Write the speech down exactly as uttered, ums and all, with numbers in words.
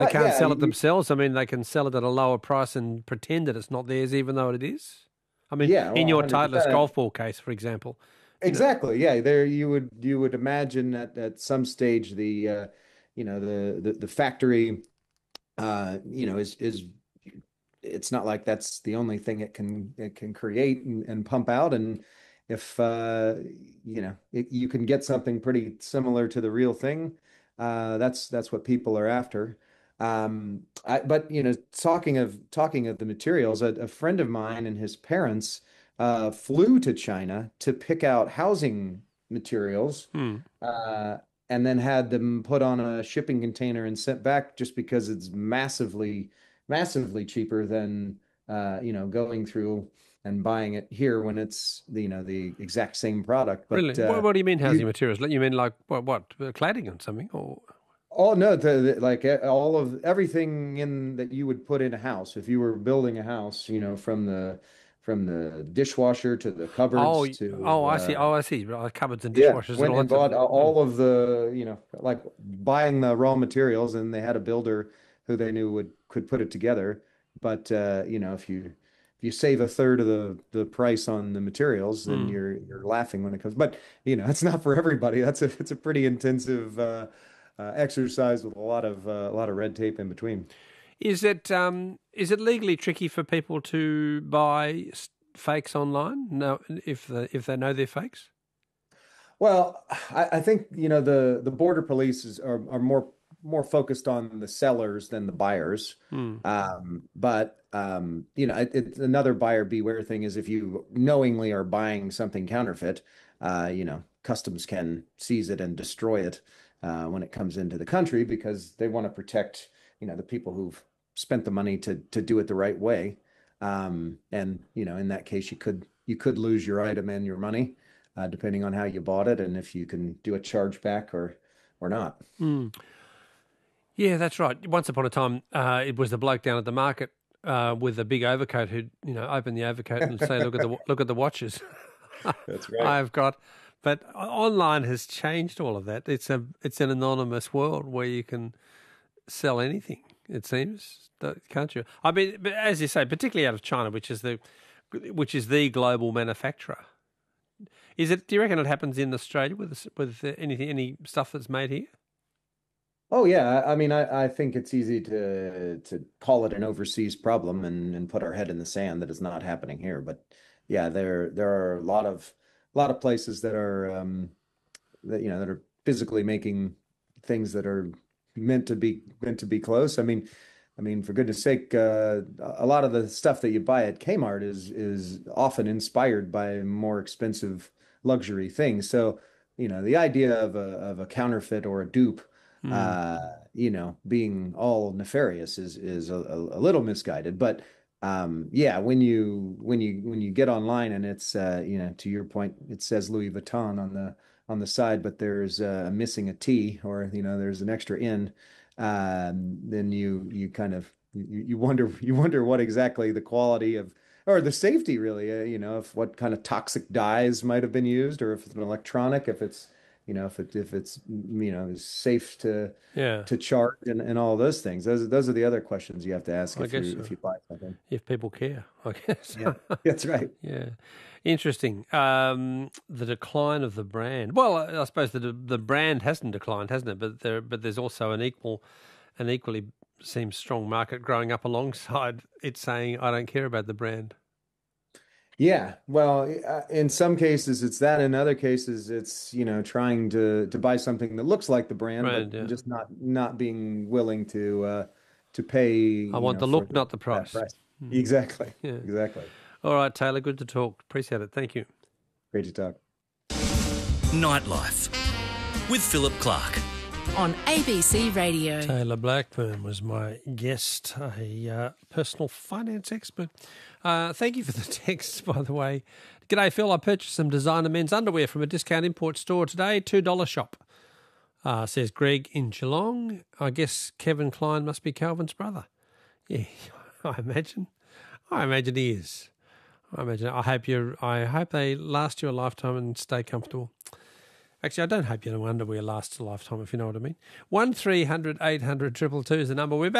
They But can't yeah, sell it you, themselves. I mean, they can sell it at a lower price and pretend that it's not theirs, even though it is. I mean, yeah, in well, your one hundred Titleist percent. golf ball case, for example, you know. Exactly. Yeah, there you would you would imagine that at some stage the uh, you know the the, the factory uh, you know is is it's not like that's the only thing it can it can create and, and pump out. And if uh, you know it, you can get something pretty similar to the real thing, uh, that's that's what people are after. Um, I, but you know, talking of talking of the materials, a, a friend of mine and his parents uh, flew to China to pick out housing materials, Hmm. uh, and then had them put on a shipping container and sent back just because it's massively massively cheaper than uh, you know, going through and buying it here when it's the, you know, the exact same product. Really? But What, uh, what do you mean housing you materials? Like, you mean like what? What uh, cladding and something? Or oh no, the, the, like uh, all of everything in that you would put in a house if you were building a house, you know, from the from the dishwasher to the oh, cupboards y- to oh, I see. uh, Oh, I see. Right, cupboards and yeah, dishwashers and went all and that sort of bought thing. Hmm. all of the, you know, like buying the raw materials, and they had a builder who they knew would could put it together. But uh, you know, if you if you save a third of the the price on the materials, then Hmm. you're you're laughing when it comes. But you know, it's not for everybody. That's a it's a pretty intensive uh, uh, exercise with a lot of uh, a lot of red tape in between. Is it um is it legally tricky for people to buy s- fakes online? No, if the, if they know they're fakes. Well, I, I think, you know, the the border police is, are are more more focused on the sellers than the buyers. Hmm. Um, but um, you know, it, it's another buyer beware thing is if you knowingly are buying something counterfeit, uh, you know, customs can seize it and destroy it uh, when it comes into the country because they want to protect, you know, the people who've spent the money to to do it the right way. Um, and you know, in that case, you could you could lose your item and your money uh, depending on how you bought it and if you can do a chargeback or or not. Hmm. Yeah, that's right. Once upon a time, uh, it was the bloke down at the market uh, with a big overcoat who'd, you know, open the overcoat and say, "Look at the look at the watches That's right. I've got." But online has changed all of that. It's a it's an anonymous world where you can sell anything. It seems, don't- can't you? I mean, but as you say, particularly out of China, which is the which is the global manufacturer. Is it? Do you reckon it happens in Australia with with anything, any stuff that's made here? Oh yeah, I mean, I, I think it's easy to to call it an overseas problem and and put our head in the sand that it's not happening here. But yeah, there there are a lot of a lot of places that are um, that you know that are physically making things that are meant to be meant to be close. I mean, I mean, for goodness sake, uh, a lot of the stuff that you buy at Kmart is is often inspired by more expensive luxury things. So, you know, the idea of a of a counterfeit or a dupe, Hmm. uh, you know, being all nefarious is is a, a little misguided. But um, yeah, when you when you when you get online and it's uh, you know, to your point, it says Louis Vuitton on the on the side, but there's uh, missing a T or you know there's an extra N, um, then you you kind of you, you wonder you wonder what exactly the quality of or the safety really, uh, you know, if what kind of toxic dyes might have been used, or if it's an electronic, if it's you know if it if it's you know is safe to Yeah, to charge and, and all those things. Those those are the other questions you have to ask I if guess you if so. you buy something. If people care, I guess. Yeah, that's right. Yeah, interesting. Um, the decline of the brand. Well, I I suppose the the brand hasn't declined, hasn't it? But there, but there's also an equal, an equally seems strong market growing up alongside it, saying, "I don't care about the brand." Yeah, well, uh, in some cases it's that. In other cases, it's, you know, trying to to buy something that looks like the brand, but Brand, yeah. just not not being willing to uh to pay, I you want know, the for look, the not the that price. price. Hmm. Exactly. Yeah. Exactly. All right, Taylor. Good to talk. Appreciate it. Thank you. Great to talk. Nightlife with Philip Clark. On A B C Radio. Taylor Blackburn was my guest, a uh, personal finance expert. Uh, thank you for the text, by the way. G'day, Phil. I purchased some designer men's underwear from a discount import store today, two dollar shop, uh, says Greg in Geelong. I guess Kevin Klein must be Calvin's brother. Yeah, I imagine. I imagine he is. I imagine. I hope you. I hope they last you a lifetime and stay comfortable. Actually, I don't hope your underwear lasts a lifetime, if you know what I mean. one three hundred eight hundred two two two is the number. We're back.